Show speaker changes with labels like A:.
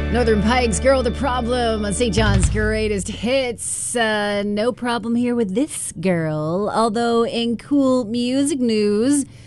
A: Northern Pike's Girl the Problem on St. John's Greatest Hits. No problem here with this girl. Although in cool music news,